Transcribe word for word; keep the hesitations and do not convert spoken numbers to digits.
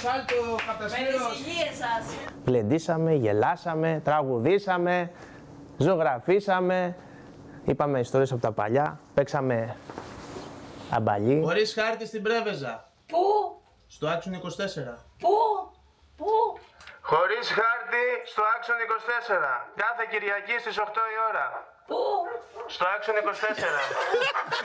σάλτο, Καπτασπύρος. Με τις υγείες σας. Γλεντήσαμε, γελάσαμε, τραγουδήσαμε, ζωγραφίσαμε, είπαμε ιστορίες από τα παλιά, παίξαμε αμπαλί. Χωρίς χάρτη στην Πρέβεζα. Πού, Στο Άξον είκοσι τέσσερα. πού, πού. Χωρίς χάρτη στο Άξον είκοσι τέσσερα. Κάθε Κυριακή στις οκτώ η ώρα. Πού. Στο Άξον είκοσι τέσσερα.